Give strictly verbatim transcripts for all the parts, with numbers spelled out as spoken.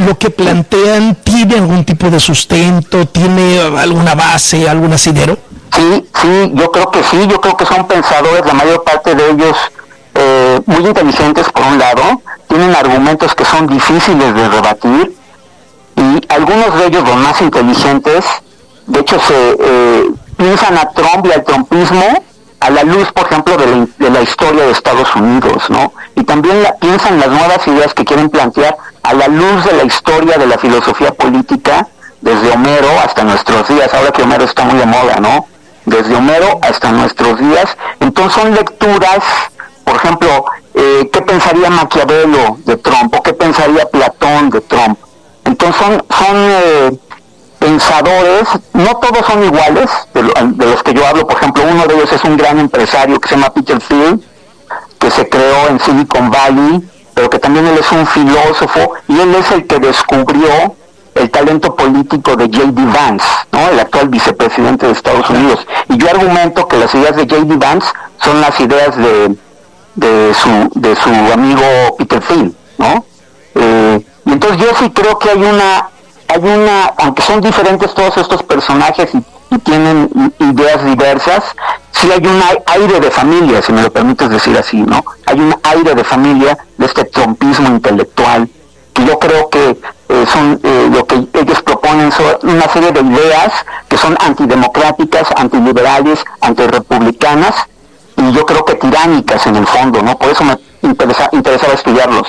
lo que plantean tiene algún tipo de sustento, tiene alguna base, algún asidero? Sí, sí, yo creo que sí, yo creo que son pensadores, la mayor parte de ellos eh, muy inteligentes por un lado, tienen argumentos que son difíciles de rebatir, y algunos de ellos, los más inteligentes, de hecho se eh, piensan a Trump y al trumpismo a la luz, por ejemplo, de la, de la historia de Estados Unidos, ¿no? Y también la, piensan las nuevas ideas que quieren plantear a la luz de la historia de la filosofía política, desde Homero hasta nuestros días, ahora que Homero está muy de moda, ¿no? Desde Homero hasta nuestros días. Entonces son lecturas, por ejemplo, eh, ¿qué pensaría Maquiavelo de Trump? ¿O qué pensaría Platón de Trump? Entonces son... son eh, pensadores, no todos son iguales, de, lo, de los que yo hablo. Por ejemplo, uno de ellos es un gran empresario que se llama Peter Thiel, que se creó en Silicon Valley, pero que también él es un filósofo, y él es el que descubrió el talento político de J D Vance, ¿no? El actual vicepresidente de Estados Unidos. Y yo argumento que las ideas de J D Vance son las ideas de, de, su, de su amigo Peter Thiel, ¿no? Eh, y entonces yo sí creo que hay una hay una, aunque son diferentes todos estos personajes y, y tienen ideas diversas, sí hay un aire de familia, si me lo permites decir así, ¿no? Hay un aire de familia de este trumpismo intelectual, que yo creo que eh, son eh, lo que ellos proponen son una serie de ideas que son antidemocráticas, antiliberales, antirrepublicanas, y yo creo que tiránicas en el fondo, ¿no? Por eso me interesa, interesaba estudiarlos.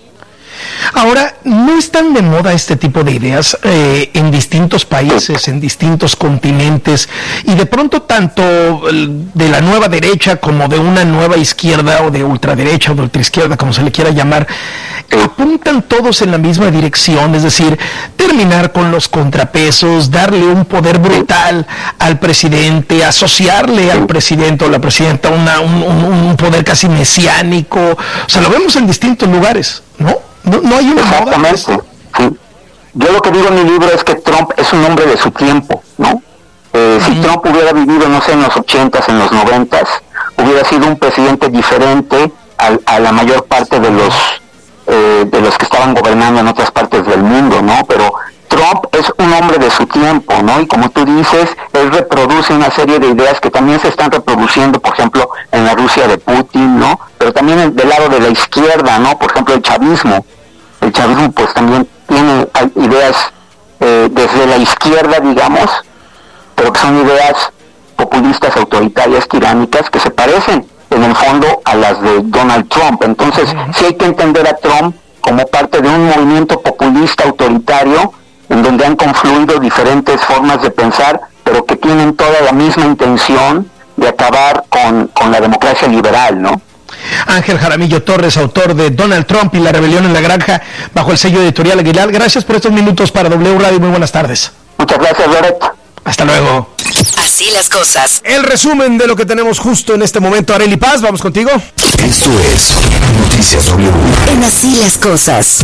Ahora, ¿no están de moda este tipo de ideas eh, en distintos países, en distintos continentes, y de pronto tanto de la nueva derecha como de una nueva izquierda o de ultraderecha o de ultraizquierda, como se le quiera llamar, apuntan todos en la misma dirección? Es decir, terminar con los contrapesos, darle un poder brutal al presidente, asociarle al presidente o la presidenta una, un, un, un poder casi mesiánico. O sea, lo vemos en distintos lugares, ¿no? No, no hay una Exactamente, moda. sí. Yo lo que digo en mi libro es que Trump es un hombre de su tiempo, ¿no? Eh, uh-huh. Si Trump hubiera vivido, no sé, en los ochentas, en los noventas, hubiera sido un presidente diferente a, a la mayor parte de los eh, de los que estaban gobernando en otras partes del mundo, ¿no? Pero Trump es un hombre de su tiempo, ¿no? Y como tú dices, él reproduce una serie de ideas que también se están reproduciendo, por ejemplo, en la Rusia de Putin, ¿no? Pero también del lado de la izquierda, ¿no? Por ejemplo, el chavismo. El chavismo, pues, también tiene ideas eh, desde la izquierda, digamos, pero que son ideas populistas, autoritarias, tiránicas, que se parecen, en el fondo, a las de Donald Trump. Entonces, uh-huh. sí hay que entender a Trump como parte de un movimiento populista autoritario, en donde han confluido diferentes formas de pensar, pero que tienen toda la misma intención de acabar con, con la democracia liberal, ¿no? Ángel Jaramillo Torres, autor de Donald Trump y la rebelión en la granja, bajo el sello editorial Aguilar. Gracias por estos minutos para W Radio. Muy buenas tardes. Muchas gracias, Loret. Hasta luego. Así las cosas. El resumen de lo que tenemos justo en este momento. Arely Paz, vamos contigo. Esto es Noticias W. En Así las cosas.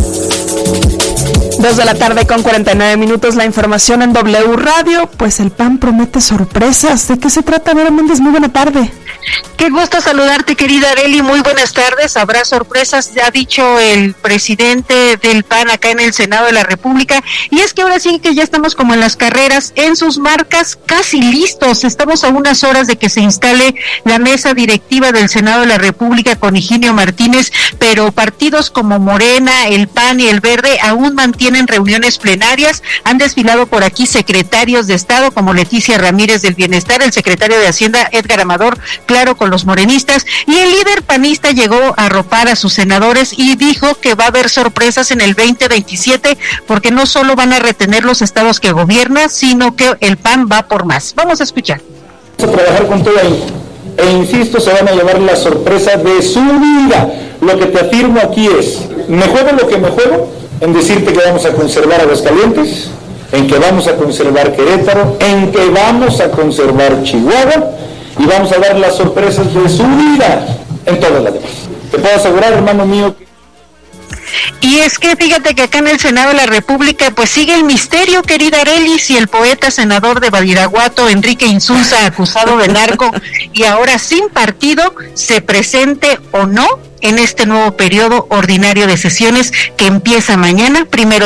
Dos de la tarde con cuarenta y nueve minutos, la información en W Radio. Pues el P A N promete sorpresas. ¿De qué se trata, Vera Méndez? Muy buena tarde. Qué gusto saludarte, querida Arely, muy buenas tardes. Habrá sorpresas, ya ha dicho el presidente del P A N acá en el Senado de la República, y es que ahora sí que ya estamos como en las carreras, en sus marcas casi listos. Estamos a unas horas de que se instale la mesa directiva del Senado de la República con Higinio Martínez, pero partidos como Morena, el P A N y el Verde aún mantienen reuniones plenarias. Han desfilado por aquí secretarios de Estado como Leticia Ramírez del Bienestar, el secretario de Hacienda Edgar Amador, claro, con los morenistas, y el líder panista llegó a arropar a sus senadores y dijo que va a haber sorpresas en el veinte veintisiete, porque no solo van a retener los estados que gobierna, sino que el P A N va por más. Vamos a escuchar. Vamos a trabajar con todo ahí, e insisto, se van a llevar la sorpresa de su vida. Lo que te afirmo aquí es, me juego lo que me juego, en decirte que vamos a conservar Aguascalientes, en que vamos a conservar Querétaro, en que vamos a conservar Chihuahua, y vamos a dar las sorpresas de su vida en todas las demás. Te puedo asegurar, hermano mío, que... Y es que fíjate que acá en el Senado de la República pues sigue el misterio, querida Arely, si el poeta senador de Badiraguato, Enrique Insulza, acusado de narco y ahora sin partido, se presente o no en este nuevo periodo ordinario de sesiones que empieza mañana, primero